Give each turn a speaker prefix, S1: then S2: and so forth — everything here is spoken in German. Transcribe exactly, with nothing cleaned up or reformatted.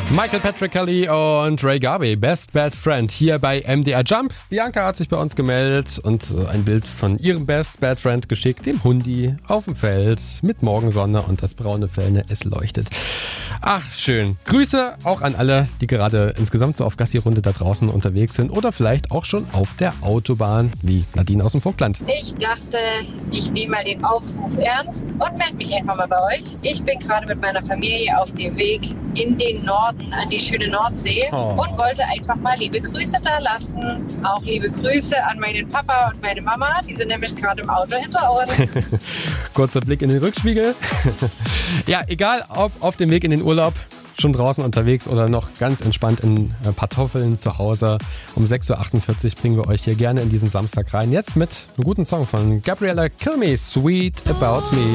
S1: Michael Patrick Kelly und Ray Garvey, Best Bad Friend, hier bei M D R Jump. Bianca hat sich bei uns gemeldet und ein Bild von ihrem Best Bad Friend geschickt, dem Hundi auf dem Feld mit Morgensonne und das braune Fell, es leuchtet. Ach, schön. Grüße auch an alle, die gerade insgesamt so auf Gassi-Runde da draußen unterwegs sind oder vielleicht auch schon auf der Autobahn, wie Nadine aus dem Vogtland.
S2: Ich dachte, ich nehme mal den Aufruf ernst und melde mich einfach mal bei euch. Ich bin gerade mit meiner Familie auf dem Weg in den Norden, an die schöne Nordsee oh. und wollte einfach mal liebe Grüße da lassen. Auch liebe Grüße an meinen Papa und meine Mama. Die sind nämlich gerade im Auto hinter uns.
S1: Kurzer Blick in den Rückspiegel. Ja, egal ob auf dem Weg in den Urlaub, schon draußen unterwegs oder noch ganz entspannt in Pantoffeln zu Hause. Um sechs Uhr achtundvierzig bringen wir euch hier gerne in diesen Samstag rein. Jetzt mit einem guten Song von Gabriella Cilmi, Sweet About Me.